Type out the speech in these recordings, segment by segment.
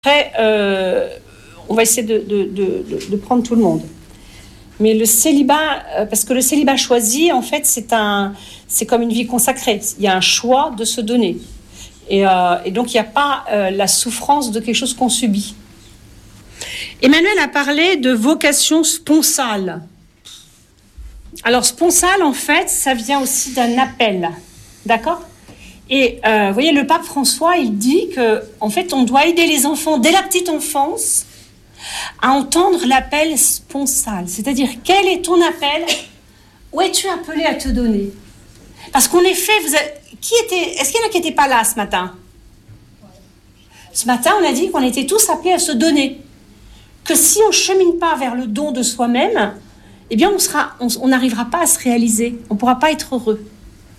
Après, on va essayer de prendre tout le monde. Mais le célibat, parce que le célibat choisi, en fait, c'est comme une vie consacrée. Il y a un choix de se donner. Et donc, il n'y a pas la souffrance de quelque chose qu'on subit. Emmanuel a parlé de vocation sponsale. Alors, sponsale, en fait, ça vient aussi d'un appel. D'accord ? Et vous voyez, le pape François, il dit qu'en fait, on doit aider les enfants dès la petite enfance à entendre l'appel sponsal. C'est-à-dire, quel est ton appel ? Où es-tu appelé à te donner ? Parce qu'en effet, est-ce qu'il y en a qui n'étaient pas là ce matin ? Ce matin, on a dit qu'on était tous appelés à se donner. Que si on ne chemine pas vers le don de soi-même, eh bien, on n'arrivera pas à se réaliser. On ne pourra pas être heureux. D'accord ?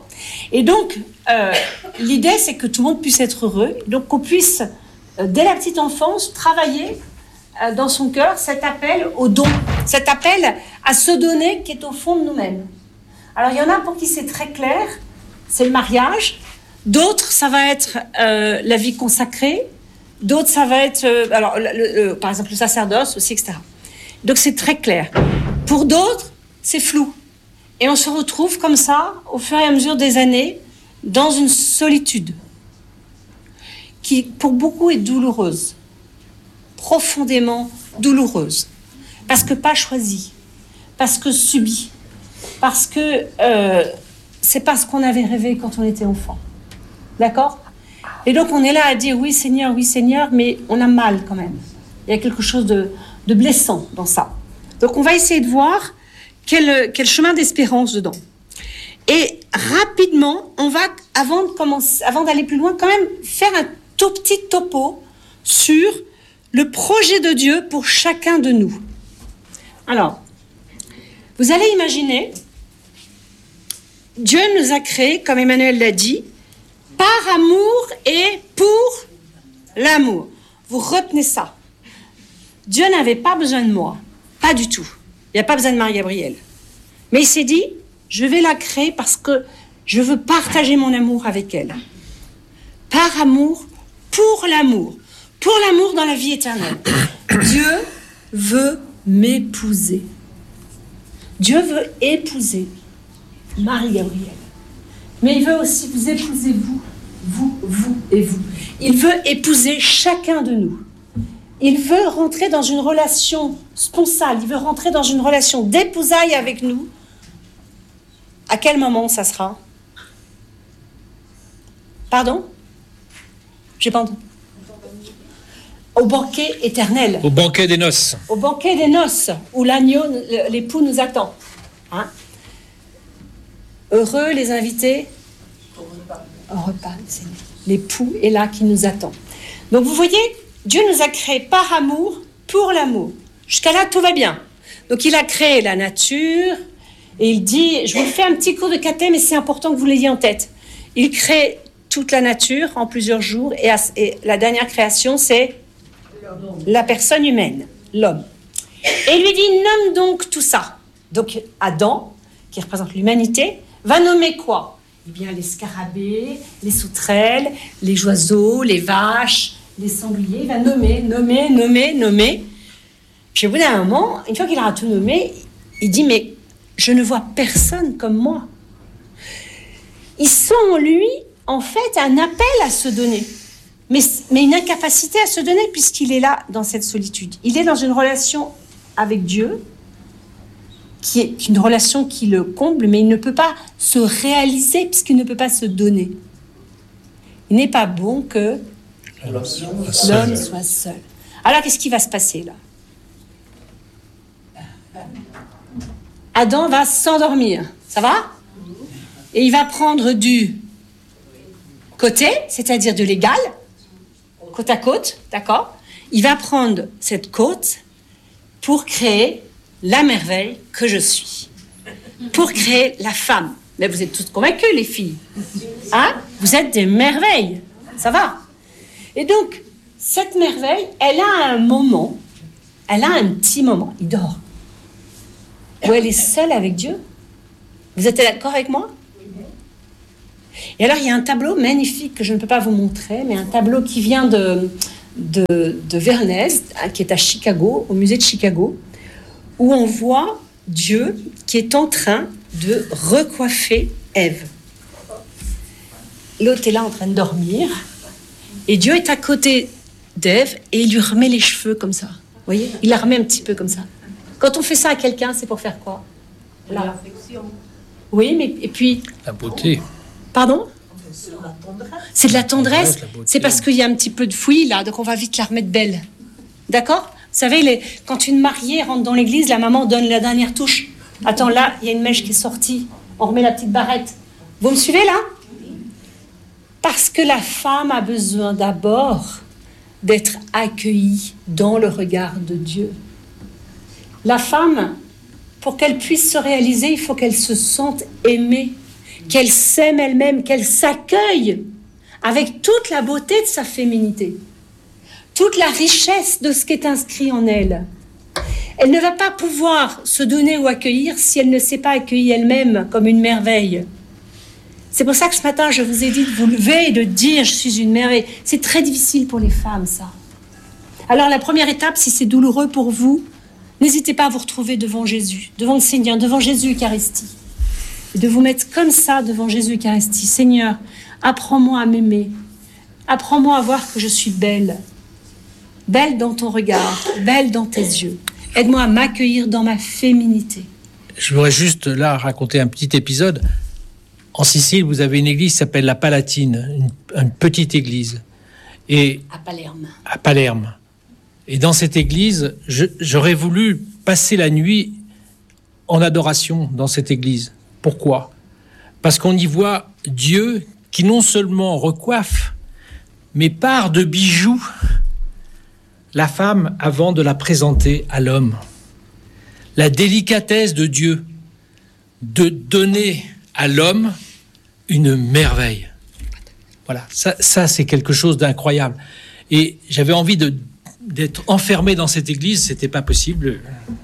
Et donc, l'idée, c'est que tout le monde puisse être heureux. Donc, qu'on puisse, dès la petite enfance, travailler dans son cœur cet appel au don, cet appel à se donner qui est au fond de nous-mêmes. Alors, il y en a pour qui c'est très clair, c'est le mariage. D'autres, ça va être la vie consacrée. D'autres, ça va être, par exemple, le sacerdoce aussi, etc. Donc, c'est très clair. Pour d'autres, c'est flou. Et on se retrouve comme ça, au fur et à mesure des années, dans une solitude qui, pour beaucoup, est douloureuse, profondément douloureuse, parce que pas choisie, parce que subie, parce que c'est pas ce qu'on avait rêvé quand on était enfant. D'accord ? Et donc, on est là à dire oui, Seigneur, mais on a mal quand même. Il y a quelque chose de blessant dans ça. Donc, on va essayer de voir quel chemin d'espérance dedans. Et rapidement, on va, avant d'aller plus loin, quand même faire un tout petit topo sur le projet de Dieu pour chacun de nous. Alors, vous allez imaginer, Dieu nous a créés, comme Emmanuel l'a dit, par amour et pour l'amour. Vous retenez ça. Dieu n'avait pas besoin de moi, pas du tout. Il n'y a pas besoin de Marie-Gabrielle. Mais il s'est dit, je vais la créer parce que je veux partager mon amour avec elle. Par amour, pour l'amour. Pour l'amour dans la vie éternelle. Dieu veut m'épouser. Dieu veut épouser Marie-Gabrielle. Mais il veut aussi vous épouser vous et vous. Il veut épouser chacun de nous. Il veut rentrer dans une relation sponsale, il veut rentrer dans une relation d'épousailles avec nous. À quel moment ça sera ? Pardon ? J'ai pas entendu. Au banquet éternel. Au banquet des noces. Au banquet des noces, où l'agneau, l'époux nous attend. Hein ? Heureux les invités au repas, Seigneur. L'époux est là qui nous attend. Donc vous voyez, Dieu nous a créés par amour, pour l'amour. Jusqu'à là, tout va bien. Donc, il a créé la nature, et il dit, je vous fais un petit cours de caté, mais c'est important que vous l'ayez en tête. Il crée toute la nature en plusieurs jours, et la dernière création, c'est la personne humaine, l'homme. Et il lui dit, nomme donc tout ça. Donc, Adam, qui représente l'humanité, va nommer quoi ? Eh bien, les scarabées, les sauterelles, les oiseaux, les vaches, les sangliers, il va nommer. Puis au bout d'un moment, une fois qu'il aura tout nommé, il dit, mais je ne vois personne comme moi. Il sent en lui, en fait, un appel à se donner, mais une incapacité à se donner puisqu'il est là dans cette solitude. Il est dans une relation avec Dieu, qui est une relation qui le comble, mais il ne peut pas se réaliser puisqu'il ne peut pas se donner. Il n'est pas bon que l'homme soit seul. Alors, qu'est-ce qui va se passer là ? Adam va s'endormir, ça va ? Et il va prendre du côté, c'est-à-dire de l'égal, côte à côte, d'accord ? Il va prendre cette côte pour créer la merveille que je suis, pour créer la femme. Mais vous êtes toutes convaincues, les filles, hein ? Vous êtes des merveilles, ça va ? Et donc, cette merveille, elle a un petit moment, il dort, où elle est seule avec Dieu. Vous êtes d'accord avec moi ? Et alors, il y a un tableau magnifique que je ne peux pas vous montrer, mais un tableau qui vient de Veronese, qui est à Chicago, au musée de Chicago, où on voit Dieu qui est en train de recoiffer Ève. L'autre est là en train de dormir, et Dieu est à côté d'Ève, et il lui remet les cheveux comme ça. Vous voyez ? Il la remet un petit peu comme ça. Quand on fait ça à quelqu'un, c'est pour faire quoi ? La réflexion. Oui, mais et puis... La beauté. Pardon ? C'est de la tendresse. La beauté. C'est parce qu'il y a un petit peu de fouillis là, donc on va vite la remettre belle. D'accord ? Vous savez, quand une mariée rentre dans l'église, la maman donne la dernière touche. Attends, là, il y a une mèche qui est sortie. On remet la petite barrette. Vous me suivez là ? Parce que la femme a besoin d'abord d'être accueillie dans le regard de Dieu. La femme, pour qu'elle puisse se réaliser, il faut qu'elle se sente aimée, qu'elle s'aime elle-même, qu'elle s'accueille avec toute la beauté de sa féminité, toute la richesse de ce qui est inscrit en elle. Elle ne va pas pouvoir se donner ou accueillir si elle ne s'est pas accueillie elle-même comme une merveille. C'est pour ça que ce matin, je vous ai dit de vous lever et de dire « je suis une merveille ». C'est très difficile pour les femmes, ça. Alors la première étape, si c'est douloureux pour vous, n'hésitez pas à vous retrouver devant Jésus, devant le Seigneur, devant Jésus Eucharistie. Et de vous mettre comme ça devant Jésus Eucharistie. Seigneur, apprends-moi à m'aimer. Apprends-moi à voir que je suis belle. Belle dans ton regard, belle dans tes yeux. Aide-moi à m'accueillir dans ma féminité. Je voudrais juste là raconter un petit épisode. En Sicile, vous avez une église qui s'appelle la Palatine, une petite église. Et à Palerme. Et dans cette église, j'aurais voulu passer la nuit en adoration dans cette église. Pourquoi ? Parce qu'on y voit Dieu qui non seulement recoiffe, mais part de bijoux la femme avant de la présenter à l'homme. La délicatesse de Dieu de donner à l'homme une merveille. Voilà, ça c'est quelque chose d'incroyable. Et j'avais envie d'être enfermé dans cette église, c'était pas possible.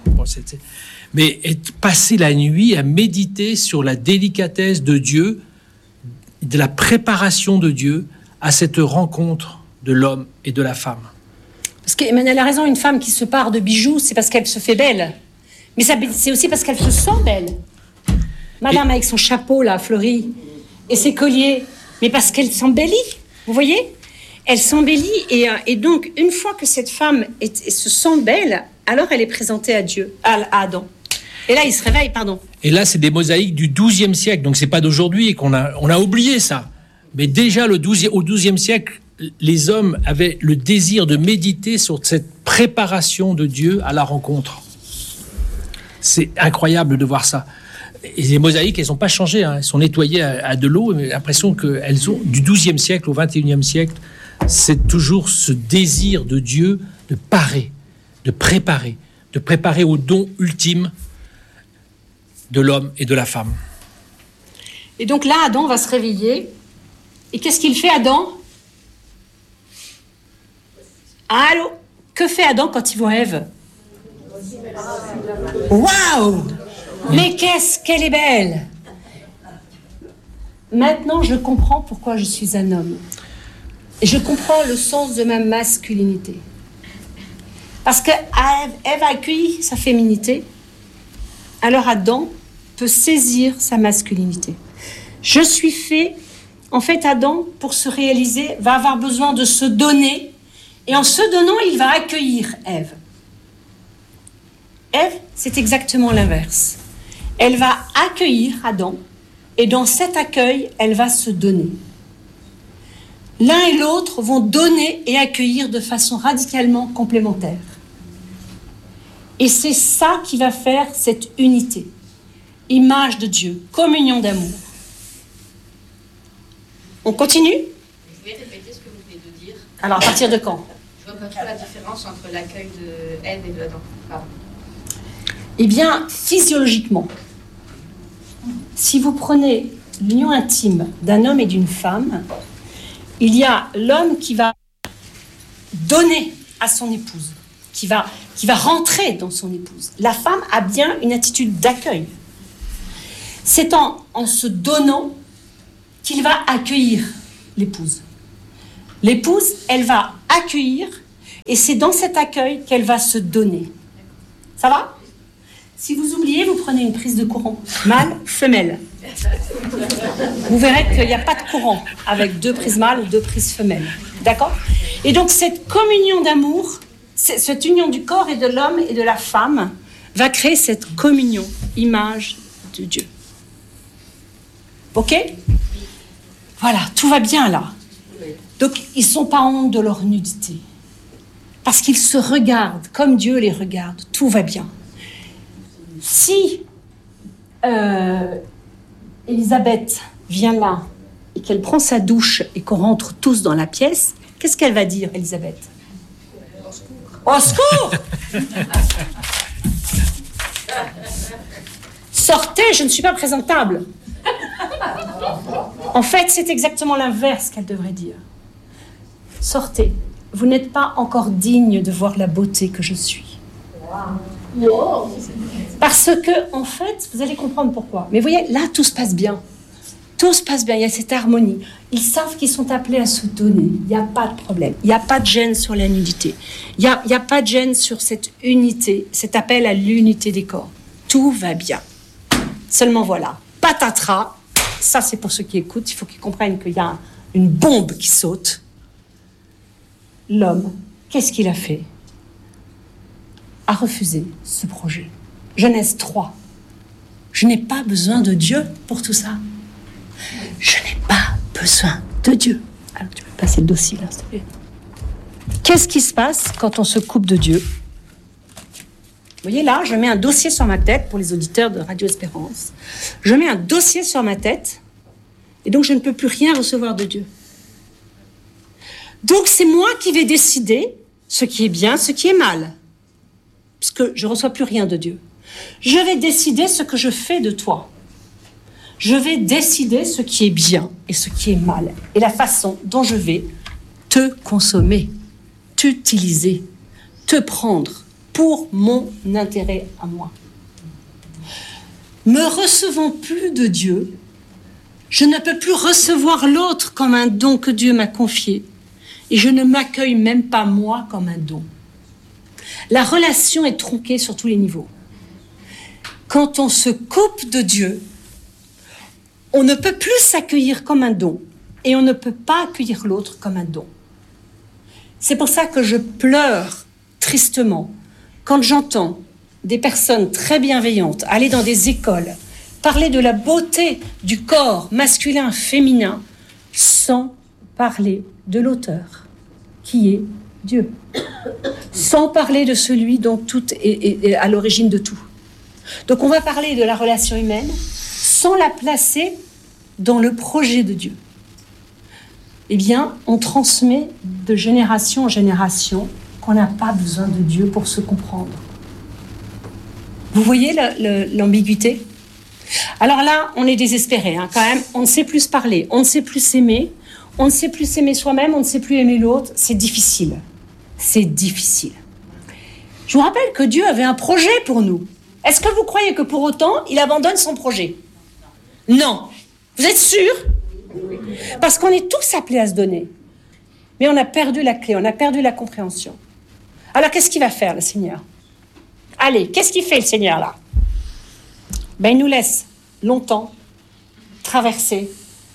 Mais passer la nuit à méditer sur la délicatesse de Dieu, de la préparation de Dieu à cette rencontre de l'homme et de la femme. Parce qu'Emmanuel a raison, une femme qui se pare de bijoux, c'est parce qu'elle se fait belle. Mais c'est aussi parce qu'elle se sent belle. Madame avec son chapeau là, fleuri, et ses colliers, mais parce qu'elle s'embellit, vous voyez ? Elle s'embellit, et donc, une fois que cette femme se sent belle, alors elle est présentée à Dieu, à Adam. Et là, il se réveille, pardon. Et là, c'est des mosaïques du XIIe siècle, donc c'est pas d'aujourd'hui, et on a oublié ça. Mais déjà, au XIIe siècle, les hommes avaient le désir de méditer sur cette préparation de Dieu à la rencontre. C'est incroyable de voir ça. Et les mosaïques, elles n'ont pas changé, hein. Elles sont nettoyées à de l'eau, mais j'ai l'impression qu'elles ont, du XIIe siècle au XXIe siècle, c'est toujours ce désir de Dieu de parer, de préparer au don ultime de l'homme et de la femme. Et donc là, Adam va se réveiller. Et qu'est-ce qu'il fait, Adam ? Allô ? Que fait Adam quand il voit Ève ? Waouh ! Mais qu'est-ce qu'elle est belle ! Maintenant, je comprends pourquoi je suis un homme. Et je comprends le sens de ma masculinité. Parce que Ève a accueilli sa féminité, alors Adam peut saisir sa masculinité. Je suis fait, en fait, Adam, pour se réaliser, va avoir besoin de se donner, et en se donnant, il va accueillir Ève. Ève, c'est exactement l'inverse. Elle va accueillir Adam, et dans cet accueil, elle va se donner. L'un et l'autre vont donner et accueillir de façon radicalement complémentaire. Et c'est ça qui va faire cette unité. Image de Dieu, communion d'amour. On continue ? Vous pouvez répéter ce que vous venez de dire ? Alors, à partir de quand ? Je vois pas trop la différence entre l'accueil de Ève et de Adam. Pardon. Eh bien, physiologiquement, si vous prenez l'union intime d'un homme et d'une femme, il y a l'homme qui va donner à son épouse, qui va rentrer dans son épouse. La femme a bien une attitude d'accueil. C'est en se donnant qu'il va accueillir l'épouse. L'épouse, elle va accueillir, et c'est dans cet accueil qu'elle va se donner. Ça va ? Si vous oubliez, vous prenez une prise de courant. Mâle, femelle. Vous verrez qu'il n'y a pas de courant avec 2 prises mâles ou 2 prises femelles. D'accord ? Et donc cette communion d'amour, cette union du corps et de l'homme et de la femme va créer cette communion, image de Dieu. Ok ? Voilà, tout va bien là. Donc ils ne sont pas en honte de leur nudité. Parce qu'ils se regardent comme Dieu les regarde. Tout va bien. Si Elisabeth vient là et qu'elle prend sa douche et qu'on rentre tous dans la pièce, qu'est-ce qu'elle va dire, Elisabeth ? Au secours ! Sortez, je ne suis pas présentable. En fait, c'est exactement l'inverse qu'elle devrait dire. Sortez, vous n'êtes pas encore digne de voir la beauté que je suis. Parce que, en fait, vous allez comprendre pourquoi. Mais vous voyez, là, tout se passe bien. Tout se passe bien, il y a cette harmonie. Ils savent qu'ils sont appelés à se donner. Il n'y a pas de problème. Il n'y a pas de gêne sur la nudité. Il n'y a pas de gêne sur cette unité, cet appel à l'unité des corps. Tout va bien. Seulement voilà, patatras, ça c'est pour ceux qui écoutent, il faut qu'ils comprennent qu'il y a une bombe qui saute. L'homme, qu'est-ce qu'il a fait ? A refusé ce projet. Genèse 3. Je n'ai pas besoin de Dieu pour tout ça. Je n'ai pas besoin de Dieu. Alors tu peux passer le dossier là, s'il te plaît. Qu'est-ce qui se passe quand on se coupe de Dieu ? Vous voyez là, je mets un dossier sur ma tête pour les auditeurs de Radio Espérance. Je mets un dossier sur ma tête et donc je ne peux plus rien recevoir de Dieu. Donc c'est moi qui vais décider ce qui est bien, ce qui est mal. Parce que je ne reçois plus rien de Dieu. Je vais décider ce que je fais de toi. Je vais décider ce qui est bien et ce qui est mal. Et la façon dont je vais te consommer, t'utiliser, te prendre pour mon intérêt à moi. Me recevant plus de Dieu, je ne peux plus recevoir l'autre comme un don que Dieu m'a confié. Et je ne m'accueille même pas moi comme un don. La relation est tronquée sur tous les niveaux. Quand on se coupe de Dieu, on ne peut plus s'accueillir comme un don et on ne peut pas accueillir l'autre comme un don. C'est pour ça que je pleure tristement quand j'entends des personnes très bienveillantes aller dans des écoles, parler de la beauté du corps masculin, féminin, sans parler de l'auteur, qui est Dieu, sans parler de celui dont tout est à l'origine de tout. Donc on va parler de la relation humaine sans la placer dans le projet de Dieu. Eh bien, on transmet de génération en génération qu'on n'a pas besoin de Dieu pour se comprendre. Vous voyez l'ambiguïté ? Alors là, on est désespéré, quand même. On ne sait plus se parler, on ne sait plus s'aimer, on ne sait plus s'aimer soi-même, on ne sait plus aimer l'autre. C'est difficile. C'est difficile. Je vous rappelle que Dieu avait un projet pour nous. Est-ce que vous croyez que pour autant, il abandonne son projet ? Non. Vous êtes sûrs ? Parce qu'on est tous appelés à se donner. Mais on a perdu la clé, on a perdu la compréhension. Alors, qu'est-ce qu'il va faire, le Seigneur ? Allez, qu'est-ce qu'il fait, le Seigneur, là ? Il nous laisse longtemps traverser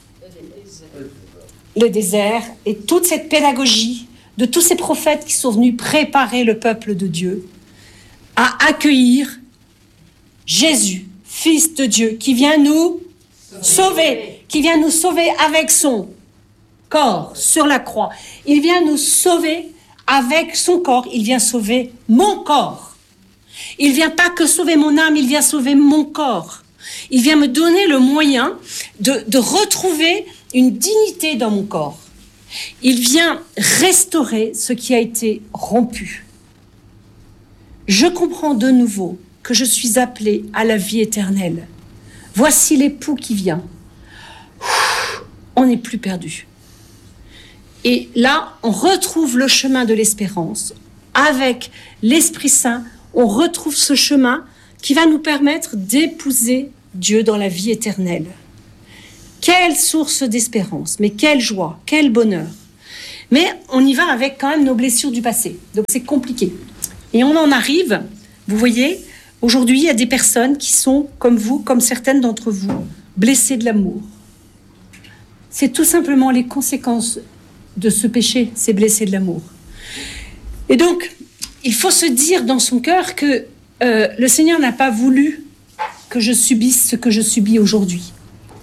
le désert et toute cette pédagogie de tous ces prophètes qui sont venus préparer le peuple de Dieu à accueillir Jésus, Fils de Dieu, qui vient nous sauver, qui vient nous sauver avec son corps sur la croix. Il vient nous sauver avec son corps, il vient sauver mon corps. Il vient pas que sauver mon âme, il vient sauver mon corps. Il vient me donner le moyen de retrouver une dignité dans mon corps. Il vient restaurer ce qui a été rompu. Je comprends de nouveau que je suis appelée à la vie éternelle. Voici l'époux qui vient. On n'est plus perdu. Et là, on retrouve le chemin de l'espérance. Avec l'Esprit Saint, on retrouve ce chemin qui va nous permettre d'épouser Dieu dans la vie éternelle. Quelle source d'espérance, mais quelle joie, quel bonheur. Mais on y va avec quand même nos blessures du passé. Donc c'est compliqué. Et on en arrive, vous voyez, aujourd'hui, il y a des personnes qui sont, comme vous, comme certaines d'entre vous, blessées de l'amour. C'est tout simplement les conséquences de ce péché, c'est blessé de l'amour. Et donc, il faut se dire dans son cœur que le Seigneur n'a pas voulu que je subisse ce que je subis aujourd'hui.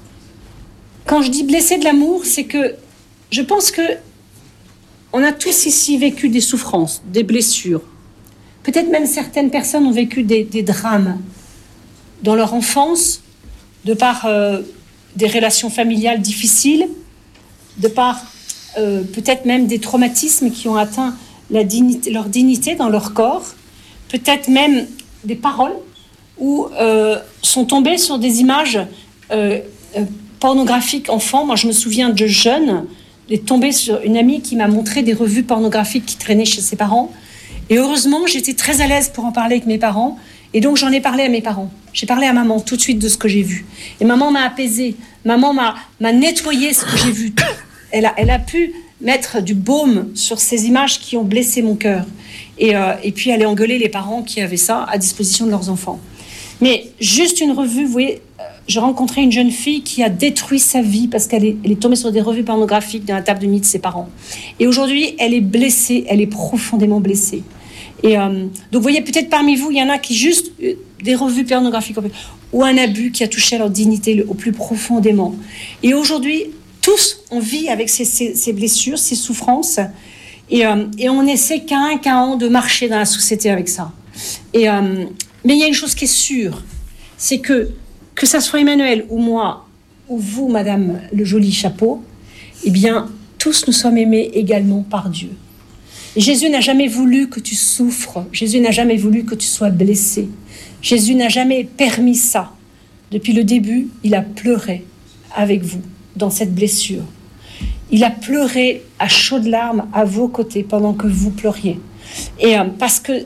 Quand je dis blessé de l'amour, c'est que je pense que on a tous ici vécu des souffrances, des blessures. Peut-être même certaines personnes ont vécu des drames dans leur enfance, de par des relations familiales difficiles, de par peut-être même des traumatismes qui ont atteint leur dignité dans leur corps, peut-être même des paroles où sont tombées sur des images pornographiques enfants. Moi, je me souviens de jeune, d'être tombée sur une amie qui m'a montré des revues pornographiques qui traînaient chez ses parents. Et heureusement, j'étais très à l'aise pour en parler avec mes parents. Et donc, j'en ai parlé à mes parents. J'ai parlé à maman tout de suite de ce que j'ai vu. Et maman m'a apaisée. Maman m'a nettoyé ce que j'ai vu. Elle a pu mettre du baume sur ces images qui ont blessé mon cœur. Et puis, aller engueuler les parents qui avaient ça à disposition de leurs enfants. Mais juste une revue, vous voyez, j'ai rencontré une jeune fille qui a détruit sa vie parce qu'elle est tombée sur des revues pornographiques dans la table de nuit de ses parents. Et aujourd'hui, elle est blessée, elle est profondément blessée. Et donc, vous voyez, peut-être parmi vous, il y en a qui juste des revues pornographiques ou un abus qui a touché à leur dignité au plus profondément. Et aujourd'hui, tous, on vit avec ces blessures, ces souffrances, et on essaie qu'un an de marcher dans la société avec ça. Mais il y a une chose qui est sûre, c'est que ça soit Emmanuel ou moi, ou vous, madame le joli chapeau, eh bien, tous nous sommes aimés également par Dieu. Et Jésus n'a jamais voulu que tu souffres. Jésus n'a jamais voulu que tu sois blessé. Jésus n'a jamais permis ça. Depuis le début, il a pleuré avec vous dans cette blessure. Il a pleuré à chaudes larmes à vos côtés pendant que vous pleuriez. Et parce que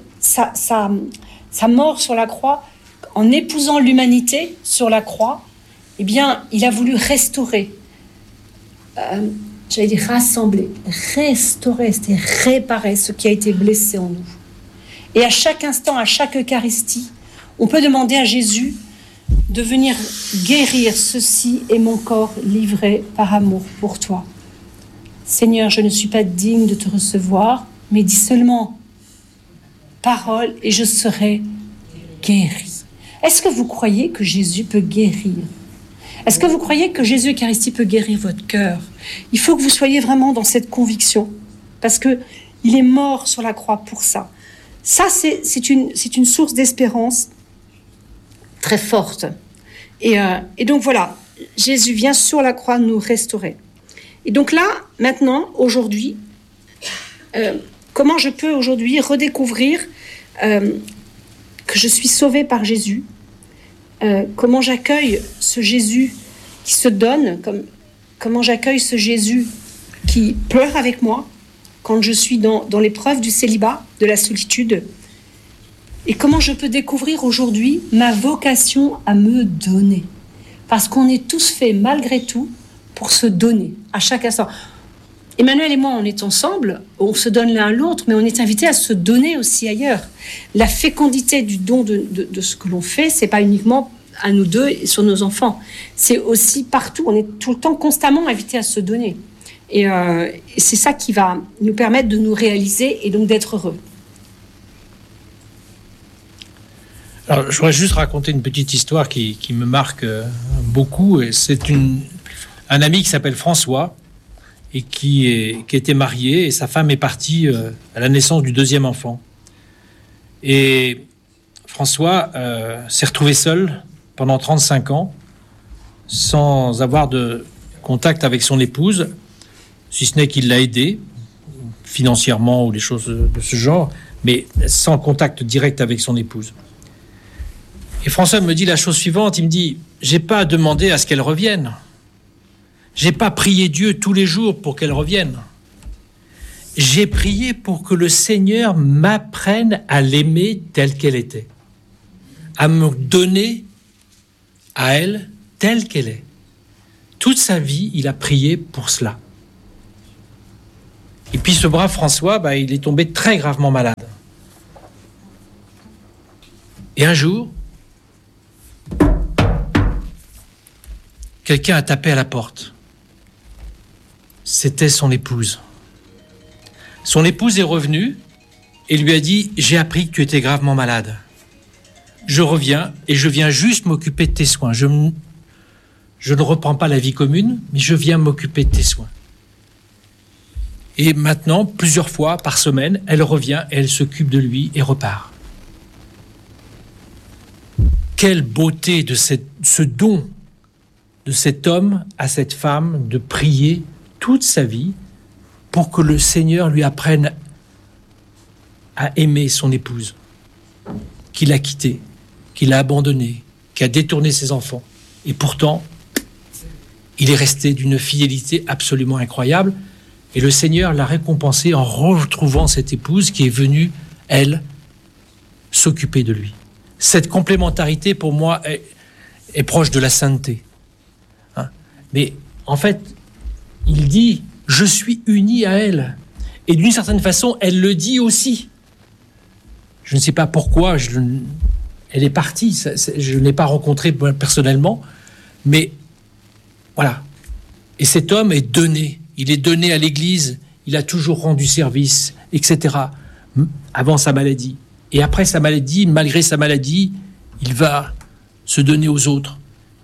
sa mort sur la croix, en épousant l'humanité sur la croix, eh bien, il a voulu restaurer, j'allais dire rassembler, restaurer, c'était réparer ce qui a été blessé en nous. Et à chaque instant, à chaque Eucharistie, on peut demander à Jésus de venir guérir. Ceci est mon corps livré par amour pour toi. Seigneur, je ne suis pas digne de te recevoir, mais dis seulement parole et je serai guéri. Est-ce que vous croyez que Jésus peut guérir? Est-ce que vous croyez que Jésus Eucharistie peut guérir votre cœur? Il faut que vous soyez vraiment dans cette conviction, parce que il est mort sur la croix pour ça. Ça, c'est une source d'espérance très forte. Et donc voilà, Jésus vient sur la croix nous restaurer. Et donc là, maintenant, aujourd'hui, comment je peux aujourd'hui redécouvrir que je suis sauvée par Jésus, comment j'accueille ce Jésus qui se donne, comment j'accueille ce Jésus qui pleure avec moi quand je suis dans l'épreuve du célibat, de la solitude, et comment je peux découvrir aujourd'hui ma vocation à me donner. Parce qu'on est tous faits, malgré tout, pour se donner à chaque instant. Emmanuel et moi, on est ensemble, on se donne l'un à l'autre, mais on est invités à se donner aussi ailleurs. La fécondité du don de ce que l'on fait, c'est pas uniquement à nous deux et sur nos enfants. C'est aussi partout, on est tout le temps constamment invités à se donner. Et c'est ça qui va nous permettre de nous réaliser et donc d'être heureux. Alors, je voudrais juste raconter une petite histoire qui me marque beaucoup. C'est un ami qui s'appelle François, et qui était marié, et sa femme est partie à la naissance du deuxième enfant. Et François s'est retrouvé seul pendant 35 ans, sans avoir de contact avec son épouse, si ce n'est qu'il l'a aidé financièrement ou des choses de ce genre, mais sans contact direct avec son épouse. Et François me dit la chose suivante, il me dit « J'ai pas demandé à ce qu'elle revienne. J'ai pas prié Dieu tous les jours pour qu'elle revienne. J'ai prié pour que le Seigneur m'apprenne à l'aimer telle qu'elle était, à me donner à elle telle qu'elle est. Toute sa vie, il a prié pour cela. Et puis ce brave François, il est tombé très gravement malade. Et un jour, quelqu'un a tapé à la porte. C'était son épouse. Son épouse est revenue et lui a dit « J'ai appris que tu étais gravement malade. Je reviens et je viens juste m'occuper de tes soins. Je ne reprends pas la vie commune, mais je viens m'occuper de tes soins. » Et maintenant, plusieurs fois par semaine, elle revient et elle s'occupe de lui et repart. Quelle beauté de ce don de cet homme à cette femme de prier toute sa vie pour que le Seigneur lui apprenne à aimer son épouse, qu'il a quittée, qu'il a abandonnée, qui a détourné ses enfants. Et pourtant, il est resté d'une fidélité absolument incroyable. Et le Seigneur l'a récompensé en retrouvant cette épouse qui est venue, elle, s'occuper de lui. Cette complémentarité, pour moi, est proche de la sainteté. Mais en fait, il dit « Je suis uni à elle ». Et d'une certaine façon, elle le dit aussi. Je ne sais pas pourquoi, elle est partie. Je ne l'ai pas rencontrée personnellement. Mais voilà. Et cet homme est donné. Il est donné à l'Église. Il a toujours rendu service, etc. Avant sa maladie. Et après sa maladie, malgré sa maladie, il va se donner aux autres.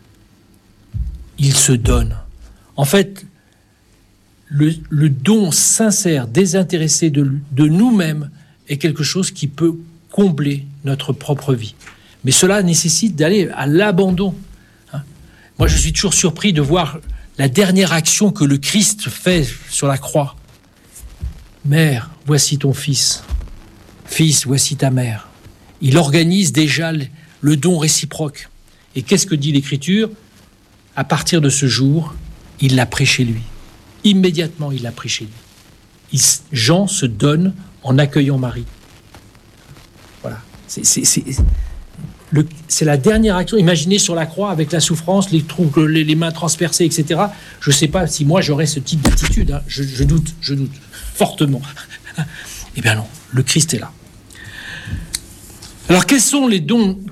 Il se donne. En fait, le don sincère, désintéressé de nous-mêmes est quelque chose qui peut combler notre propre vie. Mais cela nécessite d'aller à l'abandon. Moi, je suis toujours surpris de voir la dernière action que le Christ fait sur la croix. Mère, voici ton fils. Fils, voici ta mère. Il organise déjà le don réciproque. Et qu'est-ce que dit l'Écriture ? À partir de ce jour, il l'a pris chez lui. Immédiatement, il l'a pris chez lui. Jean se donne en accueillant Marie. Voilà. C'est la dernière action. Imaginez sur la croix, avec la souffrance, les mains transpercées, etc. Je ne sais pas si moi, j'aurais ce type d'attitude. Je doute fortement. Eh bien non, le Christ est là. Alors, quels sont les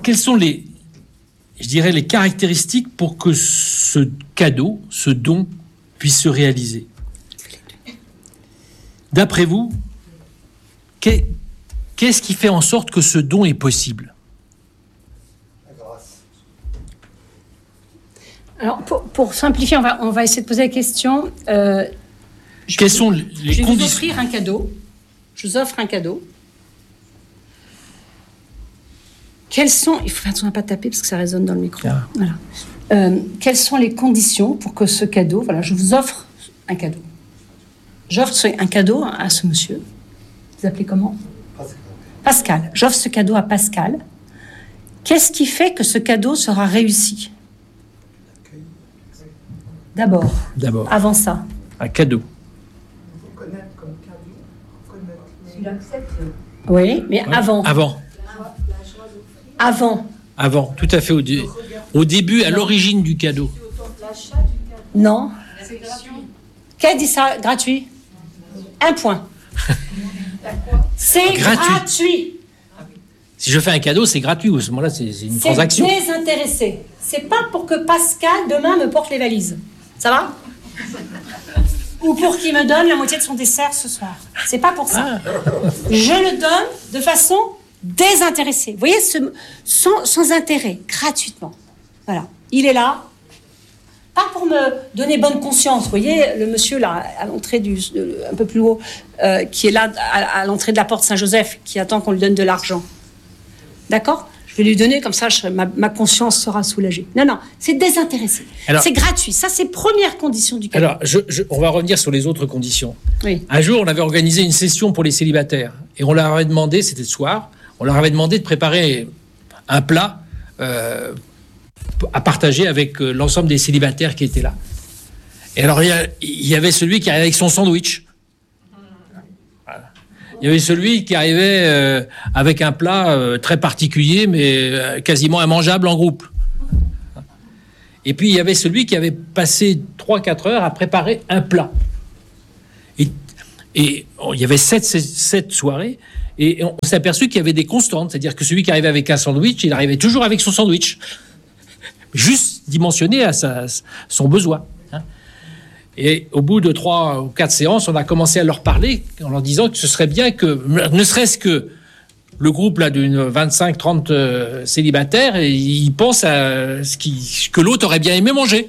caractéristiques pour que ce cadeau, ce don, puisse se réaliser? D'après vous, qu'est-ce qui fait en sorte que ce don est possible? La grâce. Alors, pour simplifier, on va essayer de poser la question. Quelles sont les conditions? Je vais vous offrir un cadeau. Je vous offre un cadeau. Quelles sont... Il faut faire attention à ne pas taper parce que ça résonne dans le micro. Ah. Voilà. Quelles sont les conditions pour que ce cadeau... Voilà, je vous offre un cadeau. J'offre un cadeau à ce monsieur. Vous appelez comment ? Pascal. J'offre ce cadeau à Pascal. Qu'est-ce qui fait que ce cadeau sera réussi ? D'abord. Avant ça. Un cadeau. Il faut connaître comme cadeau. Tu l'acceptes. Oui, mais ouais. Avant. Avant, tout à fait au début, à l'origine du cadeau. Non. C'est gratuit. Qui a dit ça? Gratuit. Un point. C'est gratuit. Si je fais un cadeau, c'est gratuit. À ce moment-là, c'est une transaction. C'est désintéressé. C'est pas pour que Pascal, demain, me porte les valises. Ça va? Ou pour qu'il me donne la moitié de son dessert ce soir. C'est pas pour ça. Je le donne de façon désintéressée. Vous voyez, sans intérêt, gratuitement. Voilà. Il est là. Pas pour me donner bonne conscience. Vous voyez, le monsieur là, à l'entrée un peu plus haut, qui est là à l'entrée de la porte Saint-Joseph, qui attend qu'on lui donne de l'argent. D'accord ? Je vais lui donner, comme ça, ma conscience sera soulagée. Non, c'est désintéressé. Alors, c'est gratuit. Ça, c'est première condition du cadeau. Alors, on va revenir sur les autres conditions. Oui. Un jour, on avait organisé une session pour les célibataires. Et on leur avait demandé, c'était le soir, on leur avait demandé de préparer un plat à partager avec l'ensemble des célibataires qui étaient là. Et alors, il y avait celui qui arrivait avec son sandwich. Voilà. Il y avait celui qui arrivait avec un plat très particulier, mais quasiment immangeable en groupe. Et puis, il y avait celui qui avait passé 3-4 heures à préparer un plat. Et il y avait 7 soirées, et on s'est aperçu qu'il y avait des constantes, c'est-à-dire que celui qui arrivait avec un sandwich, il arrivait toujours avec son sandwich, juste dimensionné à son besoin. Et au bout de 3 ou 4 séances, on a commencé à leur parler en leur disant que ce serait bien que, ne serait-ce que le groupe là d'une 25-30 célibataires, et ils pensent à ce que l'autre aurait bien aimé manger.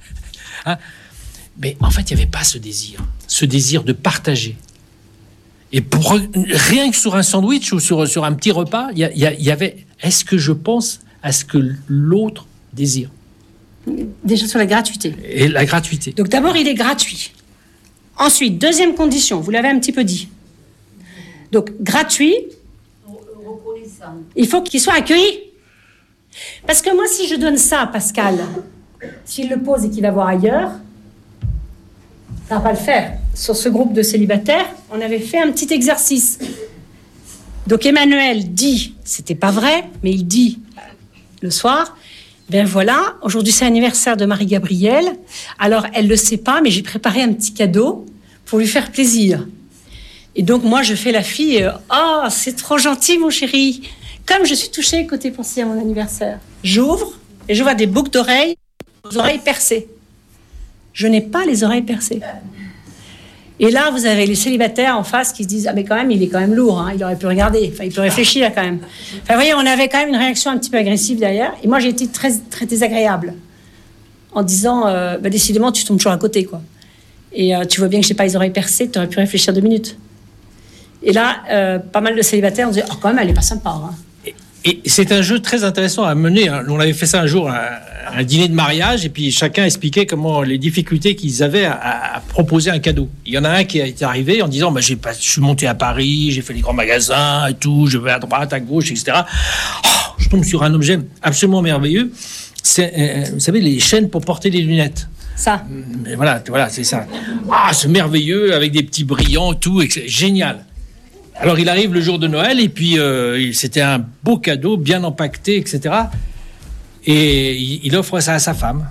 Mais en fait, il n'y avait pas ce désir de partager. Et rien que sur un sandwich ou sur un petit repas, il y avait, est-ce que je pense à ce que l'autre désire? Déjà sur la gratuité. Et la gratuité. Donc d'abord, il est gratuit. Ensuite, deuxième condition, vous l'avez un petit peu dit. Donc gratuit, il faut qu'il soit accueilli. Parce que moi, si je donne ça à Pascal, s'il le pose et qu'il va voir ailleurs, ça ne va pas le faire. Sur ce groupe de célibataires, on avait fait un petit exercice. Donc Emmanuel dit, c'était pas vrai, mais il dit le soir, ben voilà, aujourd'hui c'est l'anniversaire de Marie-Gabrielle, alors elle le sait pas, mais j'ai préparé un petit cadeau pour lui faire plaisir. Et donc moi je fais la fille, oh c'est trop gentil mon chéri, comme je suis touchée côté pensée à mon anniversaire. J'ouvre et je vois des boucles d'oreilles, aux oreilles percées. Je n'ai pas les oreilles percées. Et là, vous avez les célibataires en face qui se disent « Ah, mais quand même, il est quand même lourd, hein, il aurait pu regarder, enfin, il peut réfléchir quand même. » Enfin, vous voyez, on avait quand même une réaction un petit peu agressive derrière. Et moi, j'ai été très, très désagréable en disant « Décidément, tu tombes toujours à côté, quoi. Et tu vois bien que je n'ai pas les oreilles percées, tu aurais pu réfléchir 2 minutes. » Et là, pas mal de célibataires ont dit « Oh, quand même, elle n'est pas sympa. Hein. » Et c'est un jeu très intéressant à mener. On avait fait ça un jour, un dîner de mariage, et puis chacun expliquait comment les difficultés qu'ils avaient à proposer un cadeau. Il y en a un qui est arrivé en disant je suis monté à Paris, j'ai fait les grands magasins et tout, je vais à droite, à gauche, etc. Oh, je tombe sur un objet absolument merveilleux. C'est, vous savez, les chaînes pour porter les lunettes. Ça. Mais voilà, c'est ça. Ah, c'est merveilleux, avec des petits brillants, tout, génial. Alors, il arrive le jour de Noël, et puis c'était un beau cadeau, bien empaqueté, etc. Et il offre ça à sa femme.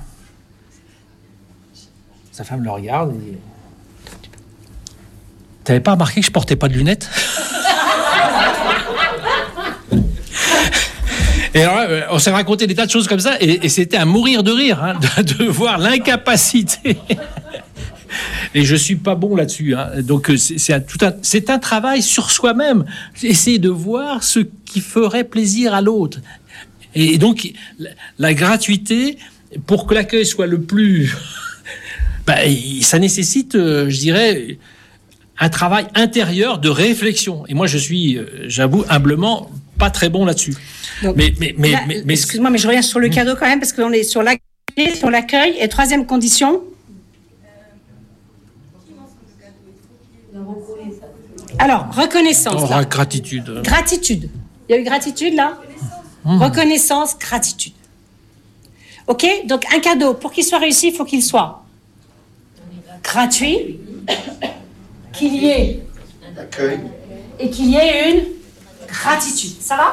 Sa femme le regarde et dit « T'avais pas remarqué que je portais pas de lunettes ?» Et alors, on s'est raconté des tas de choses comme ça, et c'était à mourir de rire, hein, de voir l'incapacité. Et je suis pas bon là-dessus, hein. Donc c'est un travail sur soi-même, essayer de voir ce qui ferait plaisir à l'autre. Et donc la gratuité, pour que l'accueil soit le plus, ça nécessite, je dirais, un travail intérieur de réflexion. Et moi, je suis, j'avoue humblement, pas très bon là-dessus. Donc, mais excuse-moi, mais je reviens sur le cadeau quand même, parce qu'on est sur l'accueil. Et troisième condition. Alors, reconnaissance. Là. Gratitude. Gratitude. Il y a eu gratitude, là ? Reconnaissance, gratitude. OK ? Donc, un cadeau, pour qu'il soit réussi, il faut qu'il soit gratuit, qu'il y ait Accueil. et qu'il y ait une gratitude. Ça va ?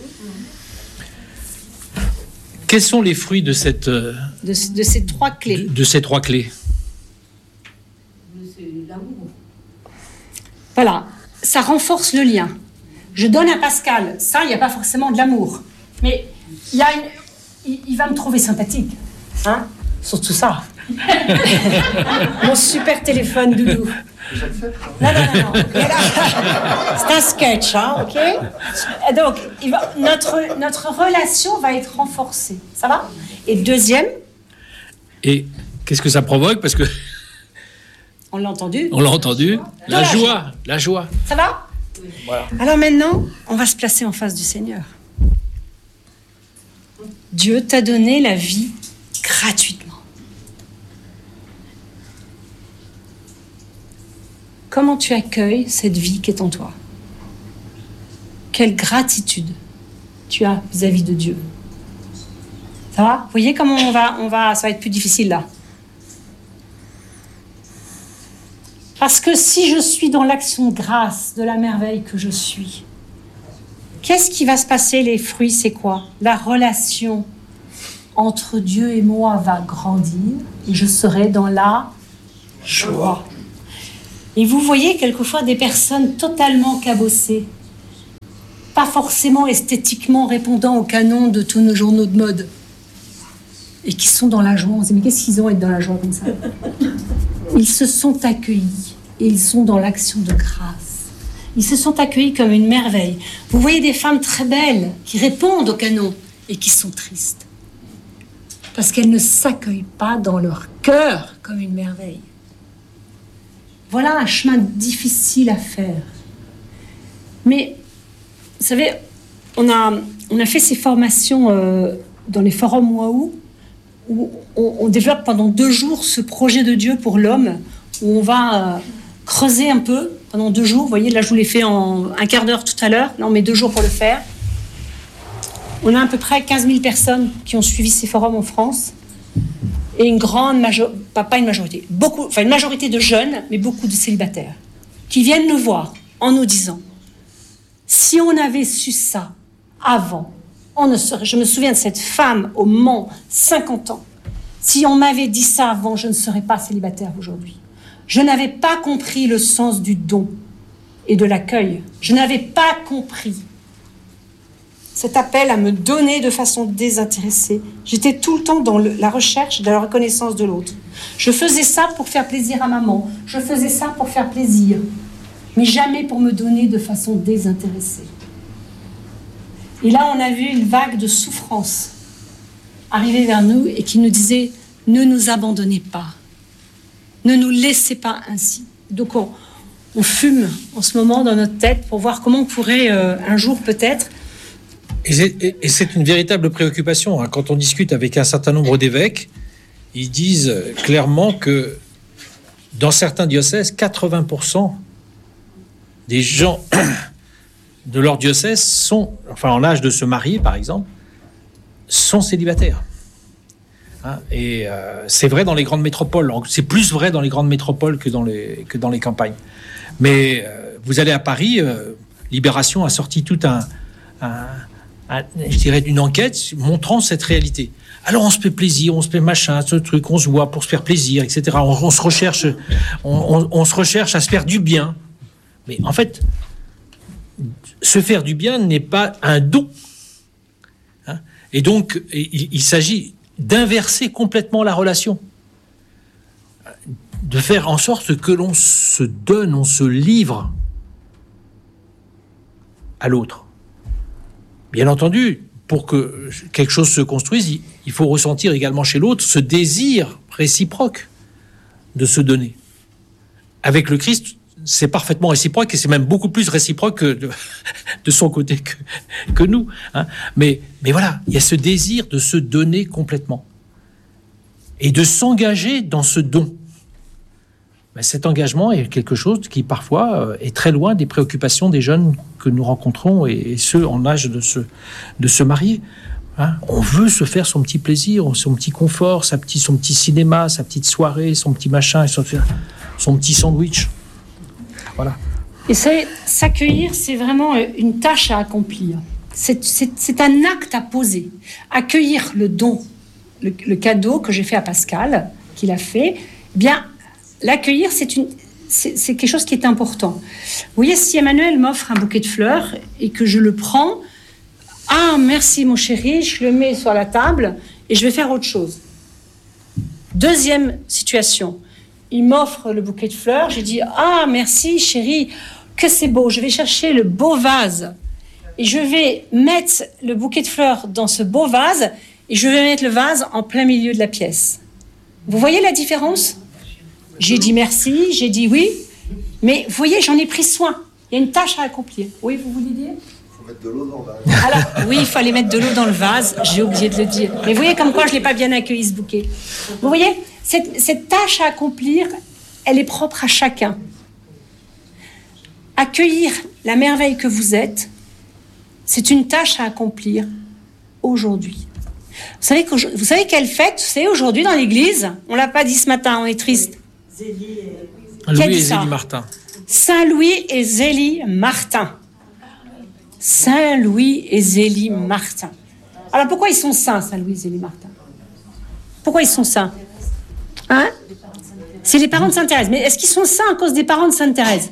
Quels sont les fruits de cette... de ces 3 clés. De ces 3 clés. Voilà, ça renforce le lien. Je donne à Pascal, ça, il n'y a pas forcément de l'amour. Mais il va me trouver sympathique. Hein ? Surtout ça. Mon super téléphone, doudou. Non. C'est un sketch, hein, ok ? Donc, notre relation va être renforcée. Ça va ? Et deuxième... Et qu'est-ce que ça provoque ? Parce que... On l'a entendu. La joie. Ça va ? Oui. Voilà. Alors maintenant, on va se placer en face du Seigneur. Dieu t'a donné la vie gratuitement. Comment tu accueilles cette vie qui est en toi ? Quelle gratitude tu as vis-à-vis de Dieu ? Ça va ? Vous voyez comment ça va être plus difficile là. Parce que si je suis dans l'action de grâce de la merveille que je suis, qu'est-ce qui va se passer ? Les fruits, c'est quoi ? La relation entre Dieu et moi va grandir et je serai dans la joie. Et vous voyez quelquefois des personnes totalement cabossées, pas forcément esthétiquement répondant au canon de tous nos journaux de mode, et qui sont dans la joie. On se dit, mais qu'est-ce qu'ils ont à être dans la joie comme ça? Ils se sont accueillis, et ils sont dans l'action de grâce. Ils se sont accueillis comme une merveille. Vous voyez des femmes très belles qui répondent au canon, et qui sont tristes. Parce qu'elles ne s'accueillent pas dans leur cœur comme une merveille. Voilà un chemin difficile à faire. Mais, vous savez, on a fait ces formations dans les forums Waouh, où on développe pendant 2 jours ce projet de Dieu pour l'homme, où on va creuser un peu pendant 2 jours. Vous voyez, là, je vous l'ai fait en un quart d'heure tout à l'heure. Là, on met 2 jours pour le faire. On a à peu près 15 000 personnes qui ont suivi ces forums en France. Et une grande majorité, pas une majorité, une majorité de jeunes, mais beaucoup de célibataires, qui viennent nous voir en nous disant, si on avait su ça avant, je me souviens de cette femme au Mans, 50 ans, si on m'avait dit ça avant, je ne serais pas célibataire aujourd'hui. Je n'avais pas compris le sens du don et de l'accueil. Je n'avais pas compris cet appel à me donner de façon désintéressée. J'étais tout le temps dans la recherche de la reconnaissance de l'autre. Je faisais ça pour faire plaisir à maman. Je faisais ça pour faire plaisir. Mais jamais pour me donner de façon désintéressée. Et là, on a vu une vague de souffrance arriver vers nous et qui nous disait « Ne nous abandonnez pas. Ne nous laissez pas ainsi. » Donc on fume en ce moment dans notre tête pour voir comment on pourrait un jour peut-être. Et c'est une véritable préoccupation. Quand on discute avec un certain nombre d'évêques, ils disent clairement que dans certains diocèses, 80% des gens de leur diocèse sont, en âge de se marier par exemple, sont célibataires. Et c'est vrai dans les grandes métropoles. C'est plus vrai dans les grandes métropoles que dans les campagnes. Mais vous allez à Paris, Libération a sorti tout je dirais une enquête montrant cette réalité. Alors on se fait plaisir, on se fait machin, ce truc, on se voit pour se faire plaisir, etc. On se recherche, on se recherche à se faire du bien. Mais en fait, se faire du bien n'est pas un don. Et donc, il s'agit d'inverser complètement la relation, de faire en sorte que l'on se donne, on se livre à l'autre. Bien entendu, pour que quelque chose se construise, il faut ressentir également chez l'autre ce désir réciproque de se donner. Avec le Christ, c'est parfaitement réciproque et c'est même beaucoup plus réciproque de son côté que nous. Mais voilà, il y a ce désir de se donner complètement et de s'engager dans ce don. Cet engagement est quelque chose qui parfois est très loin des préoccupations des jeunes que nous rencontrons et ceux en âge de se marier. On veut se faire son petit plaisir, son petit confort, son petit cinéma, sa petite soirée, son petit machin, son petit sandwich. Voilà. Et s'accueillir, c'est vraiment une tâche à accomplir. C'est un acte à poser. Accueillir le don, le cadeau que j'ai fait à Pascal, qu'il a fait, eh bien, l'accueillir, c'est quelque chose qui est important. Vous voyez, si Emmanuel m'offre un bouquet de fleurs et que je le prends, ah, merci mon chéri, je le mets sur la table et je vais faire autre chose. Deuxième situation, il m'offre le bouquet de fleurs, je dis, ah, merci chéri, que c'est beau, je vais chercher le beau vase et je vais mettre le bouquet de fleurs dans ce beau vase et je vais mettre le vase en plein milieu de la pièce. Vous voyez la différence ? J'ai dit merci, j'ai dit oui, mais vous voyez, j'en ai pris soin. Il y a une tâche à accomplir. Oui, vous voulez dire ? Il faut mettre de l'eau dans le vase. Alors, oui, il fallait mettre de l'eau dans le vase, j'ai oublié de le dire. Mais vous voyez comme quoi je ne l'ai pas bien accueilli, ce bouquet. Vous voyez, cette tâche à accomplir, elle est propre à chacun. Accueillir la merveille que vous êtes, c'est une tâche à accomplir aujourd'hui. Vous savez quelle fête c'est aujourd'hui dans l'église ? On ne l'a pas dit ce matin, on est triste. Louis et Zélie Martin. Saint-Louis et Zélie Martin. Saint-Louis et Zélie Martin. Alors pourquoi ils sont saints, Saint-Louis et Zélie Martin ? Pourquoi ils sont saints ? C'est les parents de Sainte Thérèse. Mais est-ce qu'ils sont saints à cause des parents de Sainte Thérèse?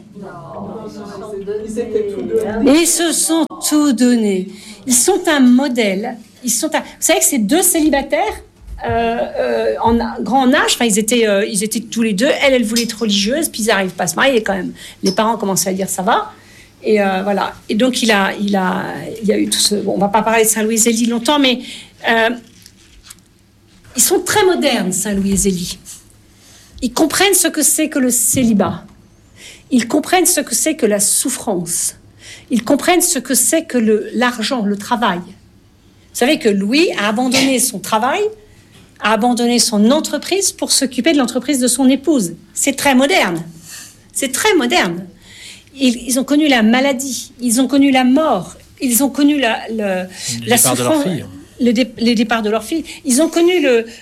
Ils se sont tout donné. Ils sont un modèle. Vous savez que ces deux célibataires, grand âge, ils étaient tous les deux. Elle voulait être religieuse, puis ils n'arrivent pas à se marier quand même. Les parents commençaient à dire ça va. Et voilà. Et donc il y a eu tout ce. Bon, on va pas parler de Saint-Louis et Zélie longtemps, mais ils sont très modernes, Saint-Louis et Zélie. Ils comprennent ce que c'est que le célibat. Ils comprennent ce que c'est que la souffrance. Ils comprennent ce que c'est que l'argent, le travail. Vous savez que Louis a abandonné son travail, a abandonné son entreprise pour s'occuper de l'entreprise de son épouse. C'est très moderne. C'est très moderne. Ils ont connu la maladie, ils ont connu la mort, ils ont connu la souffrance, les départs de leur fille. Ils ont connu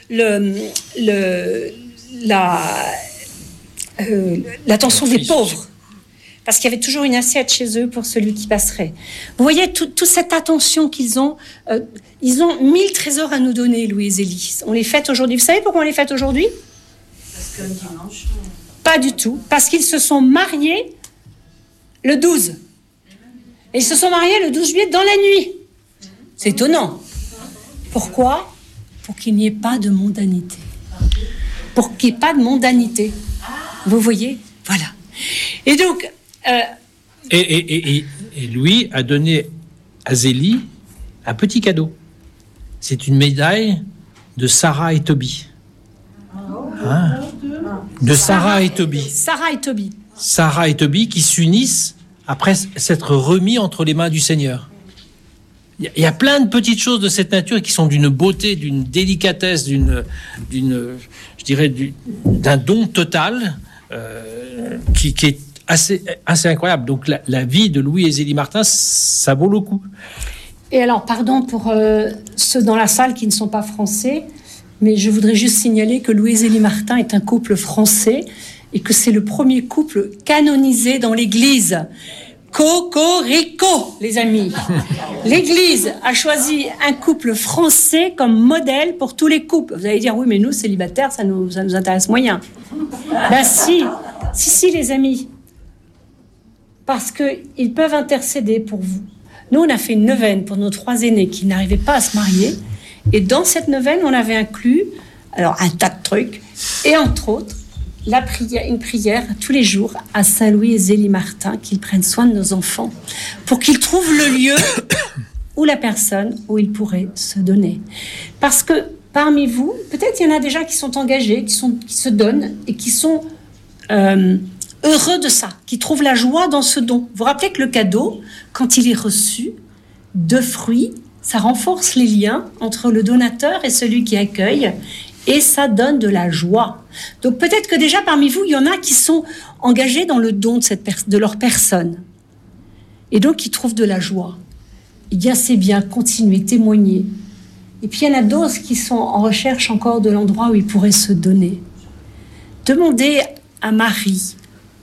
l'attention des pauvres. Parce qu'il y avait toujours une assiette chez eux pour celui qui passerait. Vous voyez, toute cette attention qu'ils ont, ils ont 1000 trésors à nous donner, Louis et Zélie. On les fête aujourd'hui. Vous savez pourquoi on les fête aujourd'hui? Parce que dimanche. Pas du tout. Parce qu'ils se sont mariés le 12. Et ils se sont mariés le 12 juillet dans la nuit. C'est étonnant. Pourquoi? Pour qu'il n'y ait pas de mondanité. Pour qu'il n'y ait pas de mondanité. Vous voyez? Voilà. Et donc... Et Louis a donné à Zélie un petit cadeau. C'est une médaille de Sarah et Tobie. Hein? De Sarah et Tobie. Sarah et Tobie qui s'unissent après s'être remis entre les mains du Seigneur. Il y a plein de petites choses de cette nature qui sont d'une beauté, d'une délicatesse, d'un don total qui est assez incroyable. Donc la vie de Louis et Zélie Martin, ça vaut le coup. Et alors, pardon pour ceux dans la salle qui ne sont pas français, mais je voudrais juste signaler que Louis et Zélie Martin est un couple français et que c'est le premier couple canonisé dans l'Église. Cocorico, les amis. L'Église a choisi un couple français comme modèle pour tous les couples. Vous allez dire, oui, mais nous, célibataires, ça nous intéresse moyen. Ben si, les amis. Parce qu'ils peuvent intercéder pour vous. Nous, on a fait une neuvaine pour nos 3 aînés qui n'arrivaient pas à se marier. Et dans cette neuvaine, on avait inclus un tas de trucs. Et entre autres, une prière tous les jours à Saint-Louis et Zélie Martin, qu'ils prennent soin de nos enfants, pour qu'ils trouvent le lieu ou la personne où ils pourraient se donner. Parce que parmi vous, peut-être il y en a déjà qui sont engagés, qui se donnent et qui sont heureux de ça, qui trouvent la joie dans ce don. Vous vous rappelez que le cadeau, quand il est reçu, de fruits, ça renforce les liens entre le donateur et celui qui accueille, et ça donne de la joie. Donc peut-être que déjà parmi vous, il y en a qui sont engagés dans le don de leur personne, et donc qui trouvent de la joie. Eh bien, c'est bien, continuez, témoignez. Et puis il y en a d'autres qui sont en recherche encore de l'endroit où ils pourraient se donner. Demandez à Marie,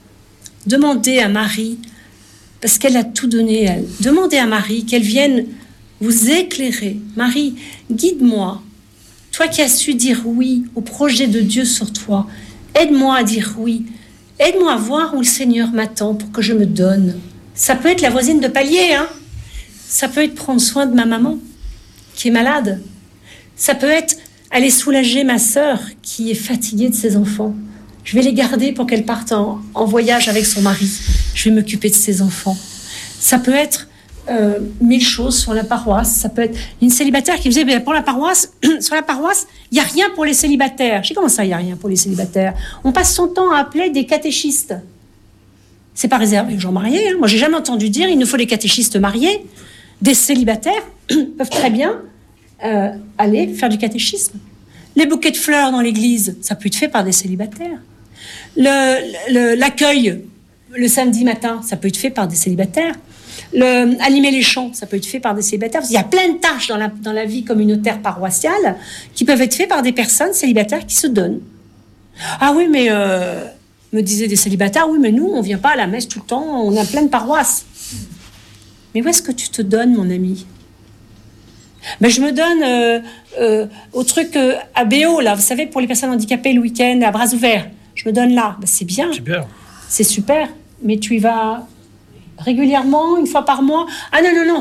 parce qu'elle a tout donné, elle. Demandez à Marie qu'elle vienne vous éclairer. Marie, guide-moi. Toi qui as su dire oui au projet de Dieu sur toi, aide-moi à dire oui. Aide-moi à voir où le Seigneur m'attend pour que je me donne. Ça peut être la voisine de palier, hein. Ça peut être prendre soin de ma maman qui est malade. Ça peut être aller soulager ma sœur qui est fatiguée de ses enfants. Je vais les garder pour qu'elle parte en voyage avec son mari. Je vais m'occuper de ses enfants. Ça peut être 1000 choses sur la paroisse. Ça peut être une célibataire qui disait, pour la paroisse, sur la paroisse, il n'y a rien pour les célibataires. Je dis, comment ça, il n'y a rien pour les célibataires? On passe son temps à appeler des catéchistes. C'est pas réservé aux gens mariés. Hein. Moi, j'ai jamais entendu dire, il nous faut des catéchistes mariés. Des célibataires peuvent très bien aller faire du catéchisme. Les bouquets de fleurs dans l'église, ça peut être fait par des célibataires. L'accueil le samedi matin, ça peut être fait par des célibataires. Animer les chants, ça peut être fait par des célibataires. Il y a plein de tâches dans la vie communautaire paroissiale qui peuvent être faites par des personnes célibataires qui se donnent. Ah oui, mais me disaient des célibataires, oui, mais nous, on ne vient pas à la messe tout le temps, on a plein de paroisses. Mais où est-ce que tu te donnes, mon ami? Ben, je me donne au truc à Béo, là, vous savez, pour les personnes handicapées le week-end, à bras ouverts. je me donne là. Ben, c'est bien. Super. C'est super. Mais tu y vas régulièrement, une fois par mois. Ah non, non, non.